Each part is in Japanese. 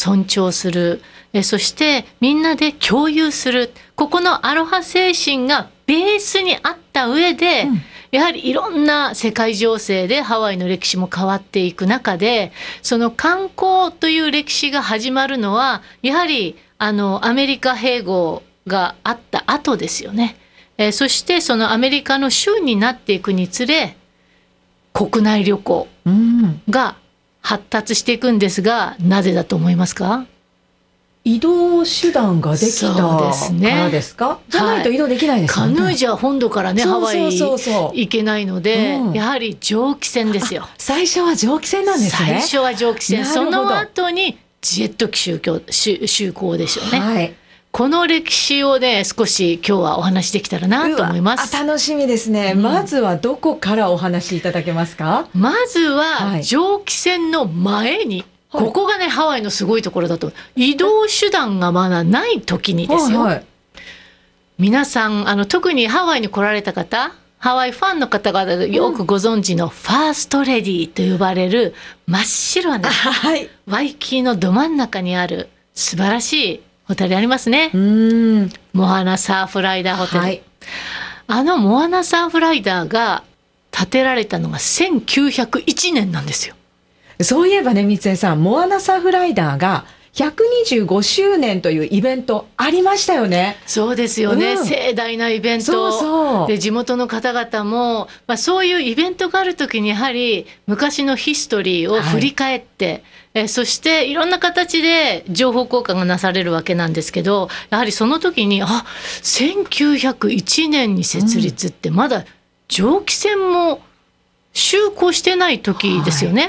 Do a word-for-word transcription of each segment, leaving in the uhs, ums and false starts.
尊重する、えそしてみんなで共有する、ここのアロハ精神がベースにあった上で、うん、やはりいろんな世界情勢でハワイの歴史も変わっていく中で、その観光という歴史が始まるのはやはりあのアメリカ併合があった後ですよね。えー、そしてそのアメリカの州になっていくにつれ国内旅行が発達していくんですが、なぜだと思いますか？ 移動手段ができたからですか？ そうですね。 じゃないと移動できないですよね。 カヌーじゃ本土からね、ハワイ行けないので、うん、やはり蒸気船ですよ。 最初は蒸気船なんですね。 最初は蒸気船、その後にジェット機就航、就航でしょうね。はい、この歴史をね、少し今日はお話できたらなと思います。 楽しみですね。うん、まずはどこからお話しいただけますか？ まずは蒸気船の前に、はい、ここがねハワイのすごいところだと、移動手段がまだない時にですよ。はいはい、皆さんあの特にハワイに来られた方、ハワイファンの方々よくご存知のファーストレディと呼ばれる真っ白な、はい、ワイキキのど真ん中にある素晴らしいホテルありますね。うーん、モアナサーフライダーホテル。はい、あのモアナサーフライダーが建てられたのがせんきゅうひゃくいちねんなんですよ。 そういえばね、三江さん、モアナサーフライダーがひゃくにじゅうごしゅうねんというイベントありましたよね。 そうですよね、うん、盛大なイベント。そうそうで、地元の方々も、まあ、そういうイベントがある時にやはり昔のヒストリーを振り返って、はい、えそしていろんな形で情報交換がなされるわけなんですけど、やはりその時にあせんきゅうひゃくいちねんに設立ってまだ蒸気船も就航してない時ですよね。はい、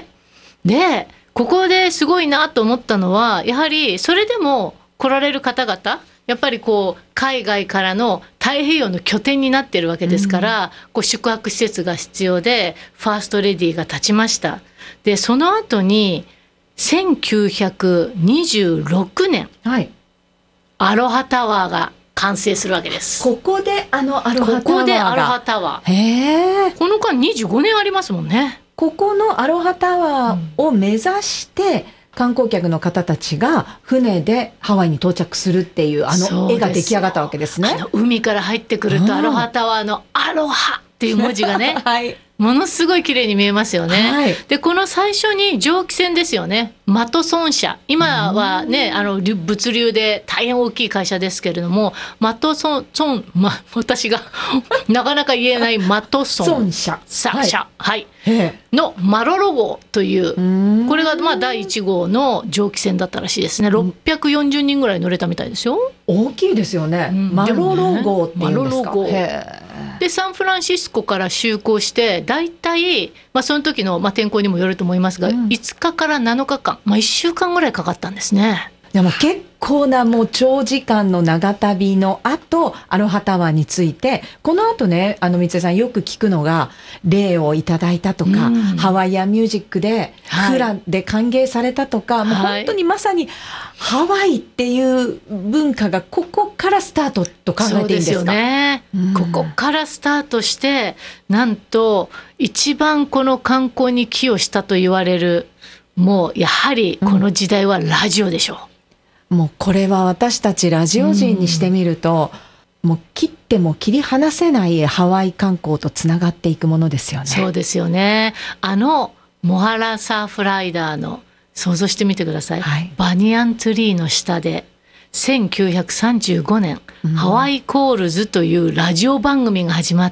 でここですごいなと思ったのは、やはりそれでも来られる方々、やっぱりこう海外からの太平洋の拠点になっているわけですから、うん、こう宿泊施設が必要でファーストレディが立ちました。でその後にせんきゅうひゃくにじゅうろくねん、はい、アロハタワーが完成するわけです。 ここであのアロハタワーが、 ここでアロハタワー、へこの間にじゅうごねんありますもんね。 ここのアロハタワーを目指して、うん、観光客の方たちが船でハワイに到着するっていうあの絵が出来上がったわけですね。 あの海から入ってくるとアロハタワーのアロハっていう文字がね、はい、ものすごい綺麗に見えますよね。はい、でこの最初に蒸気船ですよね。マトソン社、今はねあの物流で大変大きい会社ですけれども、マトソン、ま、私がなかなか言えないマトソン社、はい、はいのマロロ号という、これがまあだいいち号の蒸気船だったらしいですね。ろっぴゃくよんじゅうにんぐらい乗れたみたいですよ。 大きいですよね。うん、マロロ号っていうんですか。 でサンフランシスコから就航してだいたい、まあ、その時の、まあ、天候にもよると思いますが、うん、いつかからなのかかん、まあ、いっしゅうかんぐらいかかったんですね。 でも結構なもう長時間の長旅の後アロハタワーについて、この後ねあの三江さんよく聞くのが礼をいただいたとか、うん、ハワイアンミュージックでフラで歓迎されたとか、はい、もう本当にまさにハワイっていう文化がここからスタートと考えていいんですか？そうですよね、うん、 ここからスタートしてなんと一番この観光に寄与したと言われる、もうやはりこの時代はラジオでしょう。 うん、もうこれは私たちラジオ人にしてみると、うん、もう切っても切り離せないハワイ観光とつながっていくものですよね。 そうですよね。あのモアナサーフライダーの想像してみてください、はい、バニヤンツリーの下でせんきゅうひゃくさんじゅうごねん、うん、ハワイコールズというラジオ番組が始まって、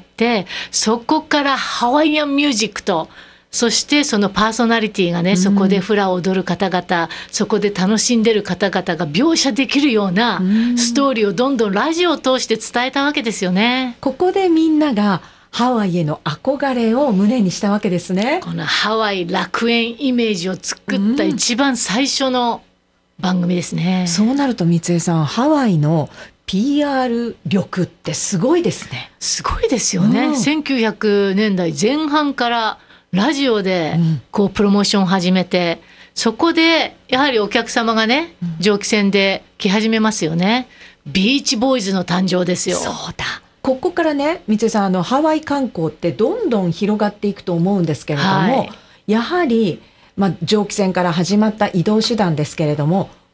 そこからハワイアンミュージックと、そしてそのパーソナリティがね、そこでフラを踊る方々、うん、そこで楽しんでる方々が描写できるようなストーリーをどんどんラジオを通して伝えたわけですよね。 ここでみんながハワイへの憧れを胸にしたわけですね。 このハワイ楽園イメージを作った一番最初の番組ですね。 うん、そうなると三江さん、ハワイの ピーアール 力ってすごいですね。 すごいですよね。うん、せんきゅうひゃくねんだいぜん半からラジオでこうプロモーションを始めて、そこでやはりお客様がね蒸気船で来始めますよね。ビーチボーイズの誕生ですよ。 そうだ、ここからね三江さん、あのハワイ観光ってどんどん広がっていくと思うんですけれども、はい、やはり、まあ、蒸気船から始まった移動手段ですけれども、